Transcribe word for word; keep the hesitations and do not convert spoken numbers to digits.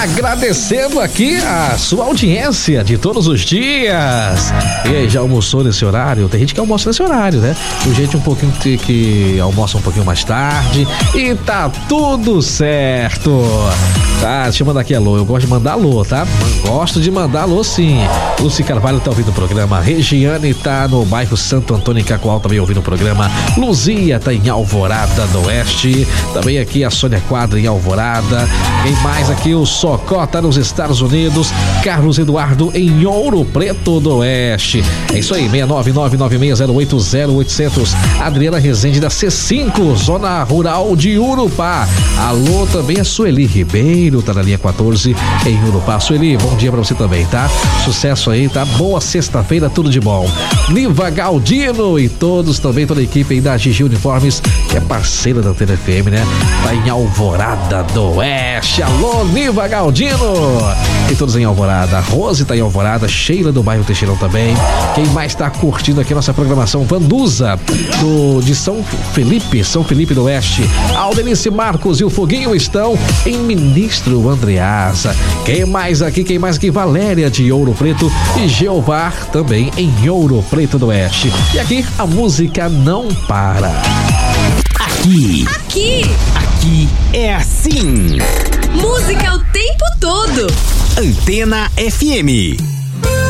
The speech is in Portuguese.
agradecendo aqui a sua audiência de todos os dias. E aí, já almoçou nesse horário? Tem gente que almoça nesse horário, né? Tem gente um pouquinho que, que almoça um pouquinho mais tarde e tá tudo certo. Tá, chamando aqui alô, eu gosto de mandar alô, tá? Gosto de mandar alô sim. Luci Carvalho tá ouvindo o programa, Regiane tá no bairro Santo Antônio em Cacoal também ouvindo o programa, Luzia tá em Alvorada do Oeste, também aqui a Sônia Quadra em Alvorada, quem mais aqui? O Socó tá nos Estados Unidos, Carlos Eduardo em Ouro Preto do Oeste. É isso aí, seis nove nove nove seis zero oito zero oito zero zero. Adriana Rezende da C cinco, Zona Rural de Urupá. Alô também a Sueli Ribeiro, tá na linha quatorze em Urupá. Sueli, bom dia pra você também, tá? Sucesso aí, tá? Boa sexta-feira, tudo de bom. Niva Galdino e todos também, toda a equipe aí da Gigi Uniformes, que é parceira da T V F M, né? Tá em Alvorada do Oeste. Alô, Niva Galdino! E todos em Alvorada. Rose tá em Alvorada, Sheila do bairro Teixeirão também. Quem mais tá curtindo aqui a nossa programação? Vanduza, do, de São Felipe, São Felipe do Oeste. Aldenice Marcos e o Foguinho estão em Ministro Andreasa. Quem mais aqui? Quem mais aqui? Valéria de Ouro Preto e Jeová também em Ouro Preto do Oeste. E aqui a música não para. Aqui. Aqui. Aqui é assim. Música o tempo todo. Antena F M.